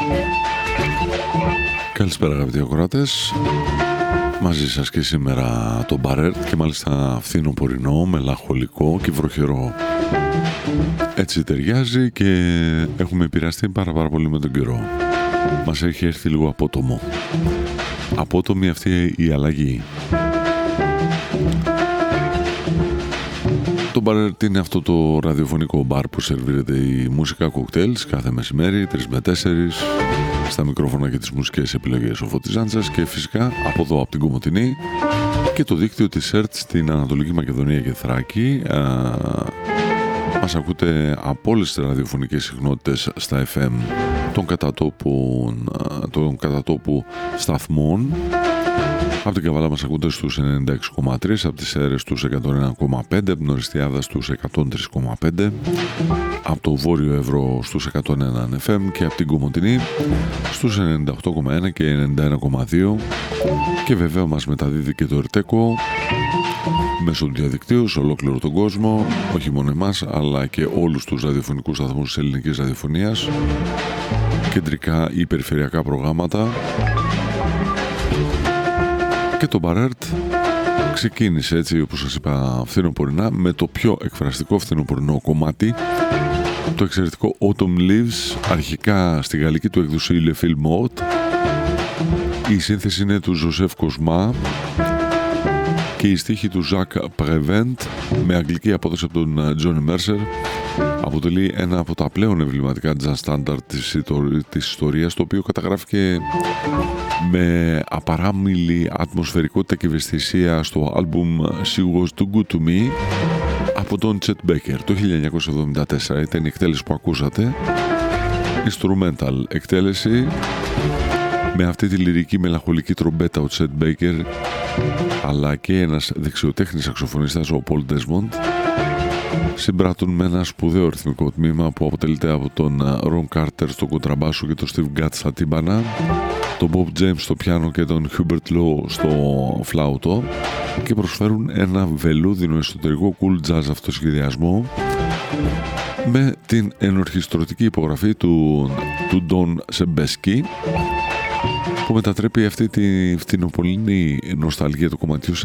Καλησπέρα αγαπητοί ακροατές. Μαζί σας και σήμερα το Barrett και μάλιστα φθινοπορεινό, μελαγχολικό και βροχερό. Έτσι ταιριάζει και έχουμε επηρεαστεί πάρα πολύ με τον καιρό. Μας έχει έρθει λίγο απότομο. Απότομη αυτή η αλλαγή. Το Barrett είναι αυτό το ραδιοφωνικό μπαρ που σερβίρεται η μουσικά κοκτέιλς κάθε μεσημέρι 3 με 4 στα μικρόφωνα και τις μουσικές επιλογές ο Φώτης Ζάντζας και φυσικά από εδώ από την Κομοτηνή και το δίκτυο της ΕΡΤ στην Ανατολική Μακεδονία και Θράκη. Μας ακούτε από όλες τις ραδιοφωνικές συχνότητες στα FM των κατατόπου σταθμών. Από την Καβάλα μας ακούτε στους 96,3, από τις Σέρρες στους 101,5, από την Οριστιάδα στους 103,5, από το Βόρειο Εύρω στους 101 FM και από την Κομοτηνή στους 98,1 και 91,2 και βέβαια μας μεταδίδει και το Ερτέκο μέσω του διαδικτύου σε ολόκληρο τον κόσμο, όχι μόνο εμάς αλλά και όλους τους ραδιοφωνικούς σταθμούς της ελληνικής ραδιοφωνίας, κεντρικά ή περιφερειακά προγράμματα. Και το Barrett ξεκίνησε έτσι όπως σας είπα φθινοπορεινά με το πιο εκφραστικό φθινοπορεινό κομμάτι, το εξαιρετικό Autumn Leaves, αρχικά στη γαλλική του έκδοση Le Film Mode. Η σύνθεση είναι του Joseph Cosma και η στίχη του Jacques Prévent με αγγλική απόδοση από τον Johnny Mercer. Αποτελεί ένα από τα πλέον εμβληματικά jazz standard της ιστορίας, το οποίο καταγράφηκε με απαράμιλη ατμοσφαιρικότητα και ευαισθησία στο άλμπουμ She Was Too Good To Me από τον Chet Baker το 1974. Ήταν η εκτέλεση που ακούσατε, instrumental εκτέλεση, με αυτή τη λυρική μελαγχολική τρομπέτα ο Chet Baker αλλά και ένας δεξιοτέχνης σαξοφωνιστάς ο Paul Desmond συμπράττουν με ένα σπουδαίο ρυθμικό τμήμα που αποτελείται από τον Ron Carter στο κοντραμπάσο και τον Steve Gadd στα τύμπανα, τον Bob James στο πιάνο και τον Hubert Law στο φλάουτο και προσφέρουν ένα βελούδινο εσωτερικό cool jazz αυτοσχεδιασμό με την ενορχιστρωτική υπογραφή του Don Sebeski που μετατρέπει αυτή τη φθινοπορεινή νοσταλγία του κομματιού σε